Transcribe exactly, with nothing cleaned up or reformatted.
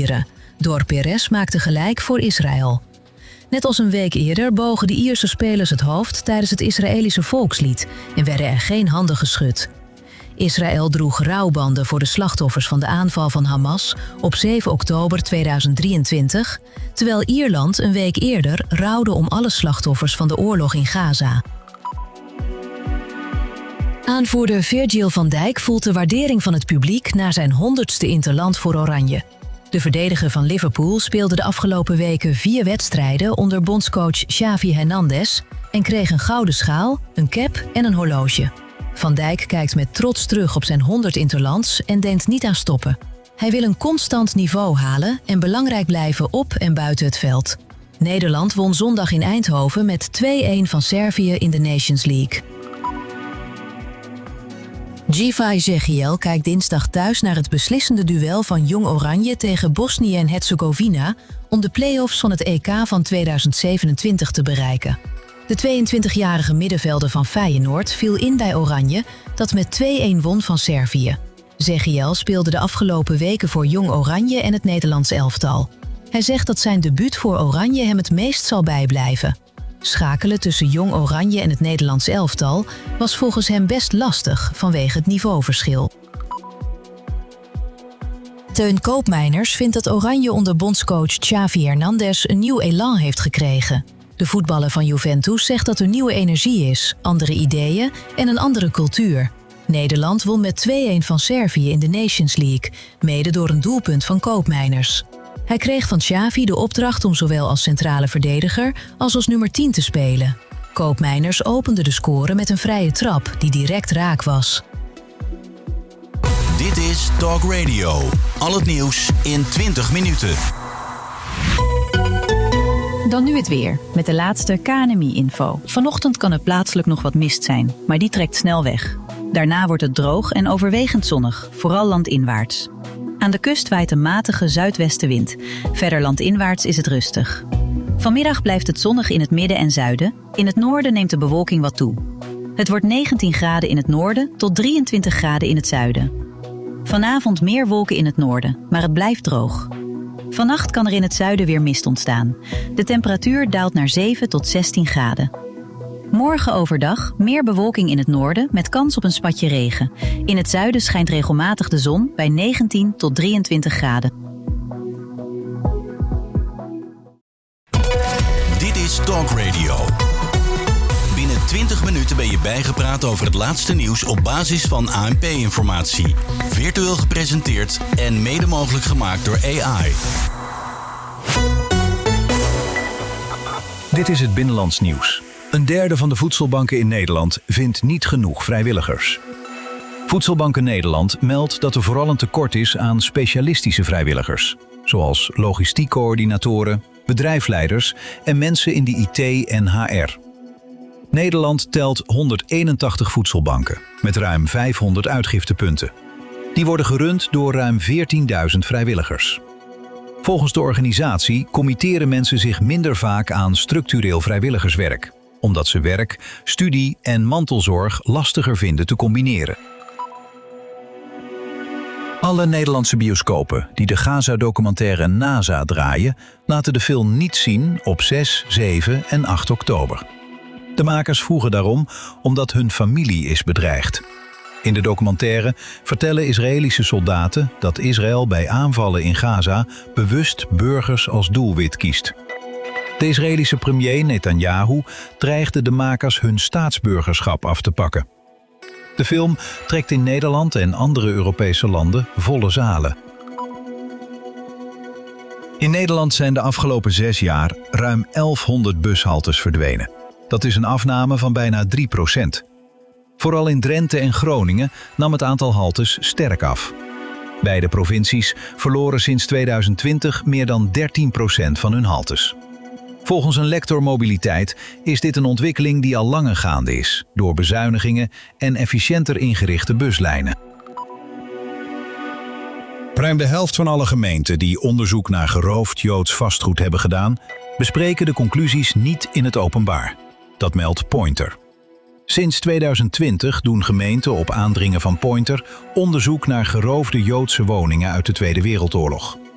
vieren. Door Perez maakte gelijk voor Israël. Net als een week eerder bogen de Ierse spelers het hoofd tijdens het Israëlische volkslied en werden er geen handen geschud. Israël droeg rouwbanden voor de slachtoffers van de aanval van Hamas op zeven oktober tweeduizend drieëntwintig, terwijl Ierland een week eerder rouwde om alle slachtoffers van de oorlog in Gaza. Aanvoerder Virgil van Dijk voelt de waardering van het publiek na zijn honderdste interland voor Oranje. De verdediger van Liverpool speelde de afgelopen weken vier wedstrijden onder bondscoach Xavi Hernandez en kreeg een gouden schaal, een cap en een horloge. Van Dijk kijkt met trots terug op zijn honderd interlands en denkt niet aan stoppen. Hij wil een constant niveau halen en belangrijk blijven op en buiten het veld. Nederland won zondag in Eindhoven met twee-een van Servië in de Nations League. Givay Zegiel kijkt dinsdag thuis naar het beslissende duel van Jong Oranje tegen Bosnië en Herzegovina om de play-offs van het E K van tweeduizend zevenentwintig te bereiken. De tweeëntwintigjarige middenvelder van Feyenoord viel in bij Oranje, dat met twee-een won van Servië. Zegiel speelde de afgelopen weken voor Jong Oranje en het Nederlands elftal. Hij zegt dat zijn debuut voor Oranje hem het meest zal bijblijven. Schakelen tussen Jong Oranje en het Nederlands elftal was volgens hem best lastig vanwege het niveauverschil. Teun Koopmeiners vindt dat Oranje onder bondscoach Xavi Hernandez een nieuw elan heeft gekregen. De voetballer van Juventus zegt dat er nieuwe energie is, andere ideeën en een andere cultuur. Nederland won met twee-een van Servië in de Nations League, mede door een doelpunt van Koopmeiners. Hij kreeg van Xavi de opdracht om zowel als centrale verdediger als als nummer tien te spelen. Koopmeiners opende de score met een vrije trap die direct raak was. Dit is Talk Radio. Al het nieuws in twintig minuten. Dan nu het weer, met de laatste K N M I-info. Vanochtend kan het plaatselijk nog wat mist zijn, maar die trekt snel weg. Daarna wordt het droog en overwegend zonnig, vooral landinwaarts. Aan de kust waait een matige zuidwestenwind. Verder landinwaarts is het rustig. Vanmiddag blijft het zonnig in het midden en zuiden. In het noorden neemt de bewolking wat toe. Het wordt negentien graden in het noorden tot drieëntwintig graden in het zuiden. Vanavond meer wolken in het noorden, maar het blijft droog. Vannacht kan er in het zuiden weer mist ontstaan. De temperatuur daalt naar zeven tot zestien graden. Morgen overdag meer bewolking in het noorden met kans op een spatje regen. In het zuiden schijnt regelmatig de zon bij negentien tot drieëntwintig graden. Dit is Talk Radio. Binnen twintig minuten ben je bijgepraat over het laatste nieuws op basis van A N P-informatie. Virtueel gepresenteerd en mede mogelijk gemaakt door A I. Dit is het Binnenlands Nieuws. Een derde van de voedselbanken in Nederland vindt niet genoeg vrijwilligers. Voedselbanken Nederland meldt dat er vooral een tekort is aan specialistische vrijwilligers, zoals logistiekcoördinatoren, bedrijfsleiders en mensen in de I T en H R. Nederland telt honderdeenentachtig voedselbanken met ruim vijfhonderd uitgiftepunten. Die worden gerund door ruim veertienduizend vrijwilligers. Volgens de organisatie committeren mensen zich minder vaak aan structureel vrijwilligerswerk, omdat ze werk, studie en mantelzorg lastiger vinden te combineren. Alle Nederlandse bioscopen die de Gaza-documentaire NASA draaien, laten de film niet zien op zes, zeven en acht oktober. De makers vroegen daarom omdat hun familie is bedreigd. In de documentaire vertellen Israëlische soldaten dat Israël bij aanvallen in Gaza bewust burgers als doelwit kiest. De Israëlische premier Netanyahu dreigde de makers hun staatsburgerschap af te pakken. De film trekt in Nederland en andere Europese landen volle zalen. In Nederland zijn de afgelopen zes jaar ruim elfhonderd bushaltes verdwenen. Dat is een afname van bijna drie procent. Vooral in Drenthe en Groningen nam het aantal haltes sterk af. Beide provincies verloren sinds tweeduizend twintig meer dan dertien procent van hun haltes. Volgens een lector mobiliteit is dit een ontwikkeling die al langer gaande is, door bezuinigingen en efficiënter ingerichte buslijnen. Ruim de helft van alle gemeenten die onderzoek naar geroofd Joods vastgoed hebben gedaan, bespreken de conclusies niet in het openbaar. Dat meldt Pointer. Sinds tweeduizend twintig doen gemeenten op aandringen van Pointer onderzoek naar geroofde Joodse woningen uit de Tweede Wereldoorlog.